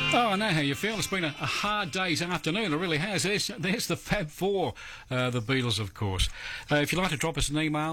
Oh, I know how you feel. It's been a hard day's afternoon. It really has. There's the Fab Four, the Beatles, of course. If you'd like to drop us an email,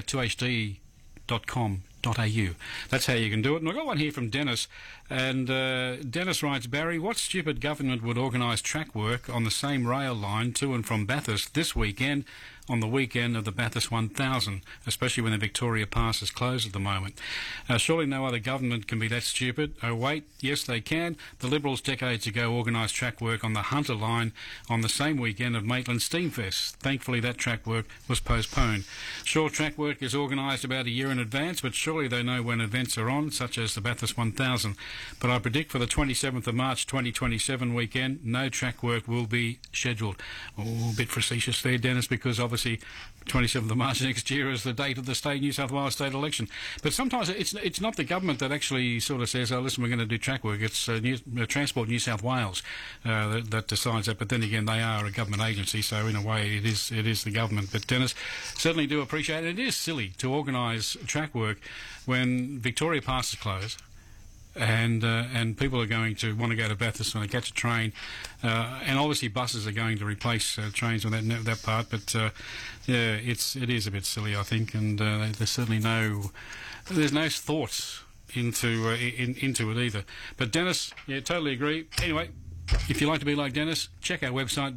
barry@2hd.com.au. That's how you can do it. And I've got one here from Dennis. And Dennis writes, Barry, what stupid government would organise track work on the same rail line to and from Bathurst this weekend on the weekend of the Bathurst 1000, especially when the Victoria Pass is closed at the moment? Surely no other government can be that stupid. Oh, wait, yes, they can. The Liberals decades ago organised track work on the Hunter line on the same weekend of Maitland Steamfest. Thankfully, that track work was postponed. Sure, track work is organised about a year in advance, but surely they know when events are on, such as the Bathurst 1000. But I predict for the 27th of March 2027 weekend, no track work will be scheduled. Oh, a bit facetious there, Dennis, because obviously 27th of March next year is the date of the New South Wales state election. But sometimes it's not the government that actually sort of says, oh, listen, we're going to do track work. It's Transport New South Wales that decides that. But then again, they are a government agency, so in a way it is the government. But Dennis, certainly do appreciate it. It is silly to organise track work when Victoria Pass is closed. And people are going to want to go to Bathurst when they catch a train, and obviously buses are going to replace trains on that part. But yeah, it is a bit silly, I think, and there's certainly no thought into it either. But Dennis, yeah, totally agree. Anyway, if you like to be like Dennis, check our website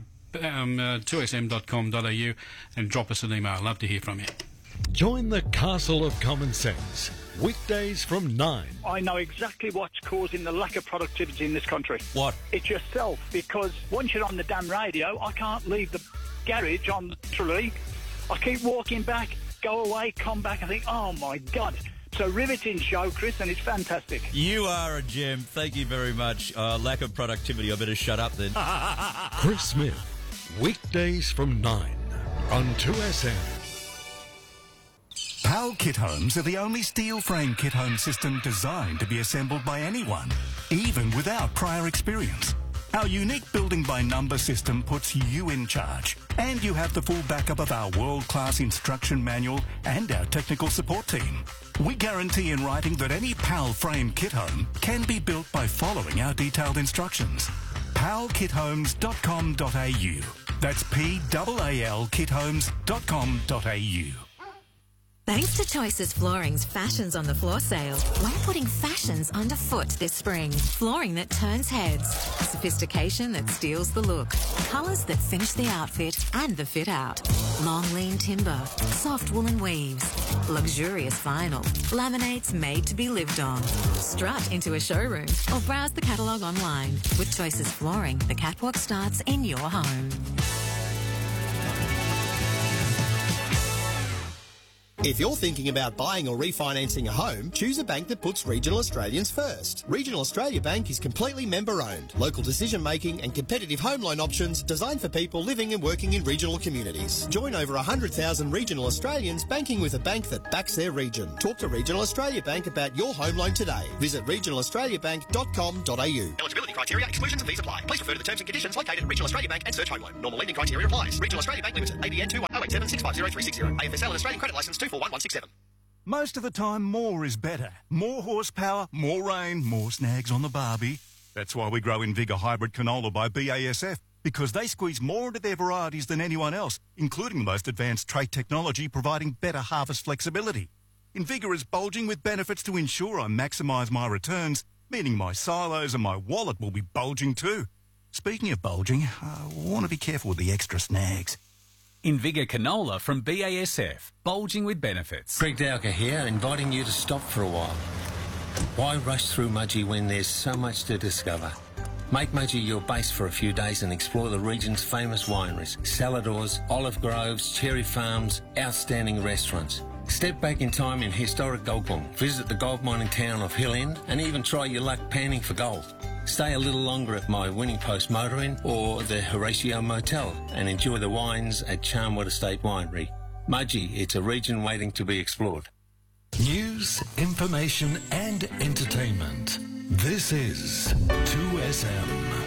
2sm.com.au and drop us an email. Love to hear from you. Join the Castle of Common Sense, weekdays from 9. I know exactly what's causing the lack of productivity in this country. What? It's yourself, because once you're on the damn radio, I can't leave the garage on Tralee. I keep walking back, go away, come back, and think, oh my God. It's a riveting show, Chris, and it's fantastic. You are a gem. Thank you very much. Lack of productivity. I better shut up then. Chris Smith, weekdays from 9 on 2SM. PAL Kit Homes are the only steel frame kit home system designed to be assembled by anyone, even without prior experience. Our unique building by number system puts you in charge, and you have the full backup of our world-class instruction manual and our technical support team. We guarantee in writing that any PAL frame kit home can be built by following our detailed instructions. palkithomes.com.au. That's PAL kithomes.com.au. Thanks to Choices Flooring's Fashions on the Floor sale, we're putting fashions underfoot this spring. Flooring that turns heads, sophistication that steals the look, colours that finish the outfit and the fit out. Long lean timber, soft woolen weaves, luxurious vinyl, laminates made to be lived on. Strut into a showroom or browse the catalogue online. With Choices Flooring, the catwalk starts in your home. If you're thinking about buying or refinancing a home, choose a bank that puts Regional Australians first. Regional Australia Bank is completely member-owned. Local decision-making and competitive home loan options designed for people living and working in regional communities. Join over 100,000 regional Australians banking with a bank that backs their region. Talk to Regional Australia Bank about your home loan today. Visit regionalaustraliabank.com.au. Eligibility criteria, exclusions and fees apply. Please refer to the terms and conditions located at Regional Australia Bank and search home loan. Normal lending criteria applies. Regional Australia Bank Limited. ABN 21087 650 AFSL and Australian Credit Licence 241167. Most of the time, more is better. More horsepower, more rain, more snags on the barbie. That's why we grow Invigor Hybrid Canola by BASF, because they squeeze more into their varieties than anyone else, including the most advanced trait technology providing better harvest flexibility. Invigor is bulging with benefits to ensure I maximise my returns, meaning my silos and my wallet will be bulging too. Speaking of bulging, I want to be careful with the extra snags. Invigor Canola from BASF, bulging with benefits. Greg Dowker here, inviting you to stop for a while. Why rush through Mudgee when there's so much to discover? Make Mudgee your base for a few days and explore the region's famous wineries, salladors, olive groves, cherry farms, outstanding restaurants. Step back in time in historic Goulburn, visit the gold mining town of Hill End, and even try your luck panning for gold. Stay a little longer at my Winning Post Motor Inn or the Horatio Motel and enjoy the wines at Charnwood Estate Winery. Mudgee, it's a region waiting to be explored. News, information and entertainment. This is 2SM.